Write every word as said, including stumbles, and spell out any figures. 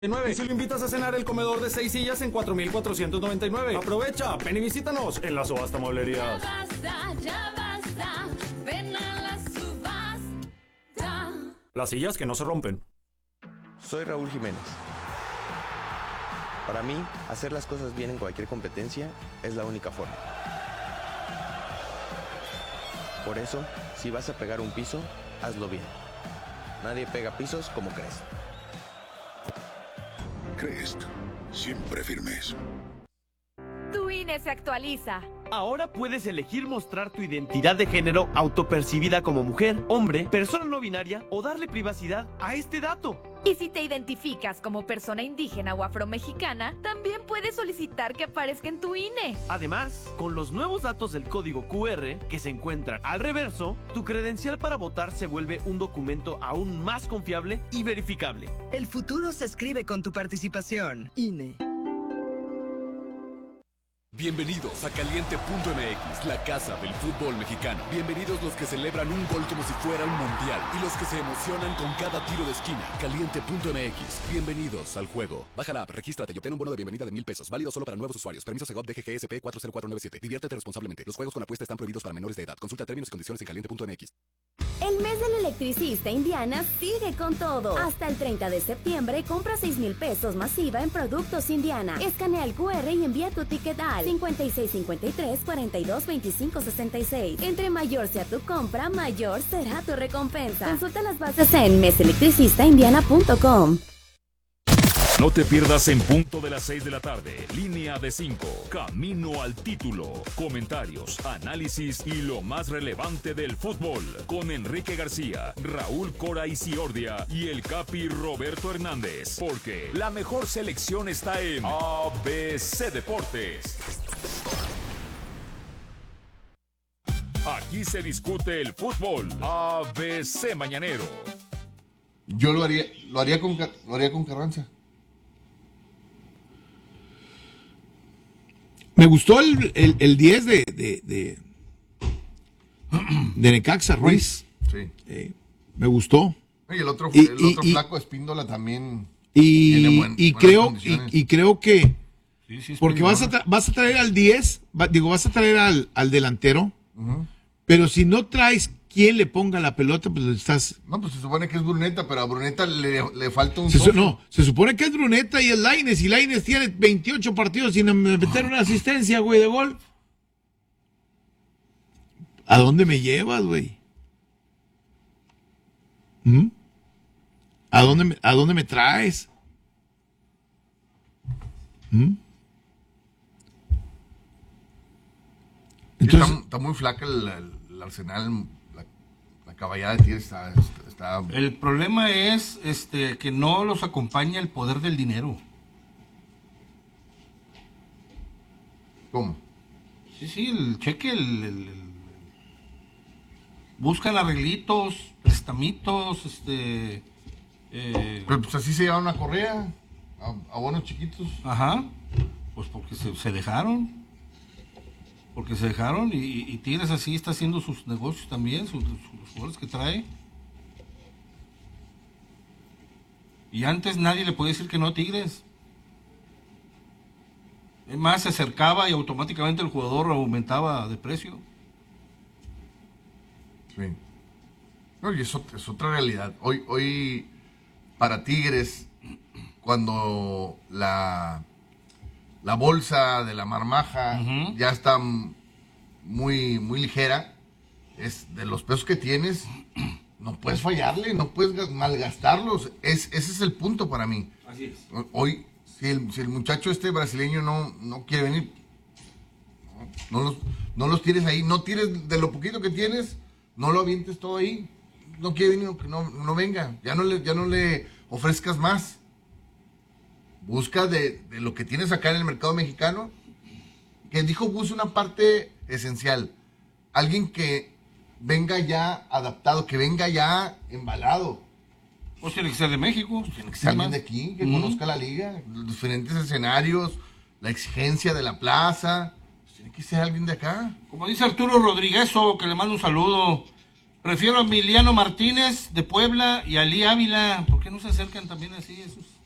Y si lo invitas a cenar, el comedor de seis sillas en cuatro mil cuatrocientos noventa y nueve. Aprovecha, ven y visítanos en la Subasta Mueblerías. Ya basta, ya basta, ven a la subasta. Las sillas que no se rompen. Soy Raúl Jiménez. Para mí, hacer las cosas bien en cualquier competencia es la única forma. Por eso, si vas a pegar un piso, hazlo bien. Nadie pega pisos como Crest. Crest, siempre firmes. Tu I N E se actualiza. Ahora puedes elegir mostrar tu identidad de género autopercibida como mujer, hombre, persona no binaria o darle privacidad a este dato. Y si te identificas como persona indígena o afromexicana, también puedes solicitar que aparezca en tu I N E. Además, con los nuevos datos del código Q R que se encuentran al reverso, tu credencial para votar se vuelve un documento aún más confiable y verificable. El futuro se escribe con tu participación. I N E. Bienvenidos a Caliente punto M X, la casa del fútbol mexicano. Bienvenidos los que celebran un gol como si fuera un mundial y los que se emocionan con cada tiro de esquina. Caliente punto M X, bienvenidos al juego. Baja la app, regístrate y obtén un bono de bienvenida de mil pesos, válido solo para nuevos usuarios. Permiso Segov D G G S P cuatro cero cuatro nueve siete. Diviértete responsablemente. Los juegos con apuesta están prohibidos para menores de edad. Consulta términos y condiciones en caliente punto M X. El mes del electricista Indiana sigue con todo. Hasta el treinta de septiembre, compra seis mil pesos masiva en productos Indiana. Escanea el Q R y envía tu ticket al cincuenta y seis cincuenta y tres cuarenta y dos veinticinco sesenta y seis. Entre mayor sea tu compra, mayor será tu recompensa. Consulta las bases en mes electricista indiana punto com. No te pierdas En Punto de las seis de la tarde, Línea de cinco, Camino al Título, comentarios, análisis y lo más relevante del fútbol, con Enrique García, Raúl Cora Isiordia y el Capi Roberto Hernández, porque la mejor selección está en A B C Deportes. Aquí se discute el fútbol. A B C Mañanero. Yo lo haría, lo haría con, lo haría con Carranza. Me gustó el, el, el diez de, de, de, de Necaxa, Ruiz. Sí. Eh, me gustó. Y el otro, y, el y, otro y, flaco Espíndola también. Y, tiene buen, y, creo, y, y creo que. Sí, sí, porque vas a, tra vas a traer al diez, va, digo, vas a traer al, al delantero. Uh-huh. Pero si no traes quien le ponga la pelota, pues estás... No, pues se supone que es Bruneta, pero a Bruneta le, le falta un... Se su, no, se supone que es Bruneta y es Lainez, y Lainez tiene veintiocho partidos sin meter una asistencia, güey, de gol. ¿A dónde me llevas, güey? ¿Mm? ¿A dónde me, a dónde me traes? ¿Mm? Entonces, está, está muy flaca el, el, el Arsenal, la, la caballada de Tigres está, está... El problema es este que no los acompaña el poder del dinero. ¿Cómo? Sí, sí, el cheque, el, el, el... buscan arreglitos, prestamitos, este... Eh... Pero pues así se llevan una correa, a, a bonos chiquitos. Ajá, pues porque se, se dejaron. Porque se dejaron y, y Tigres así está haciendo sus negocios también, sus, sus jugadores que trae. Y antes nadie le podía decir que no a Tigres. Es más, se acercaba y automáticamente el jugador aumentaba de precio. Sí. No, y eso es otra realidad. Hoy, hoy para Tigres, cuando la... la bolsa de la marmaja uh-huh. ya está muy, muy ligera, es de los pesos que tienes, no puedes fallarle, no puedes malgastarlos, es, ese es el punto para mí. Así es. Hoy, si el, si el muchacho este brasileño no, no quiere venir, no, no, los, no los tires ahí, no tires de lo poquito que tienes, no lo avientes todo ahí, no quiere venir, no, no venga, ya no le, ya no le ofrezcas más. Busca de, de lo que tienes acá en el mercado mexicano, que dijo Gus una parte esencial. Alguien que venga ya adaptado, que venga ya embalado. Pues tiene que ser de México. Tiene que ser alguien de aquí, que uh-huh. conozca la liga, los diferentes escenarios, la exigencia de la plaza. Pues tiene que ser alguien de acá. Como dice Arturo Rodríguez, que le mando un saludo. Prefiero a Emiliano Martínez de Puebla y a Ali Ávila. ¿Por qué no se acercan también así esos?